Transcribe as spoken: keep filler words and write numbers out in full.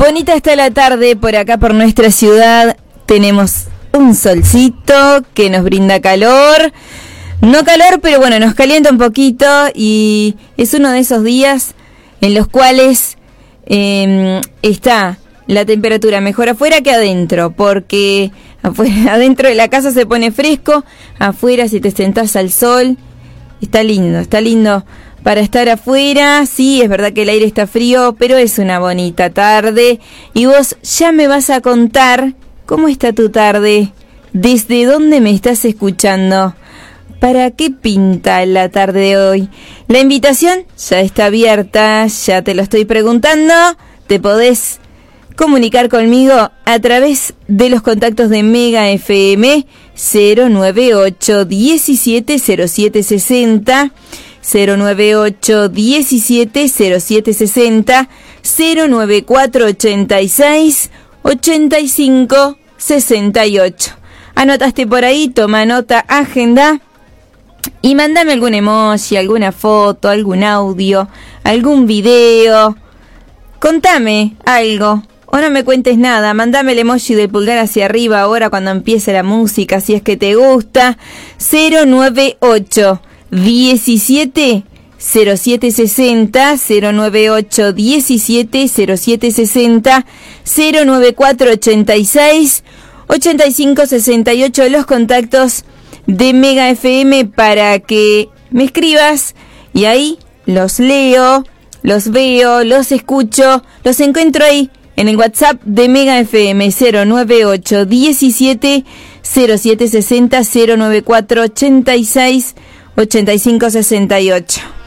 Bonita está la tarde por acá por nuestra ciudad. Tenemos un solcito que nos brinda calor. No calor, pero bueno, nos calienta un poquito y es uno de esos días en los cuales eh, está la temperatura mejor afuera que adentro, porque afuera, adentro de la casa se pone fresco, afuera si te sentás al sol, está lindo, está lindo para estar afuera. Sí, es verdad que el aire está frío, pero es una bonita tarde y vos ya me vas a contar cómo está tu tarde, desde dónde me estás escuchando. ¿Para qué pinta la tarde de hoy? La invitación ya está abierta, ya te lo estoy preguntando. Te podés comunicar conmigo a través de los contactos de Mega F M cero nueve ocho diecisiete cero siete sesenta, cero nueve ocho diecisiete cero siete sesenta, cero nueve cuatro ochenta y seis ochenta y cinco sesenta y ocho. Anotaste por ahí, toma nota, agenda. Y mándame algún emoji, alguna foto, algún audio, algún video. Contame algo. O no me cuentes nada. Mándame el emoji del pulgar hacia arriba ahora cuando empiece la música, si es que te gusta. cero nueve ocho diecisiete cero siete sesenta, cero nueve ocho diecisiete cero siete sesenta, cero nueve cuatro ochenta y seis ochenta y cinco sesenta y ocho, los contactos de Mega F M para que me escribas y ahí los leo, los veo, los escucho, los encuentro ahí en el WhatsApp de Mega F M cero nueve ocho diecisiete cero siete sesenta, cero nueve cuatro ochenta y seis ochenta y cinco sesenta y ocho.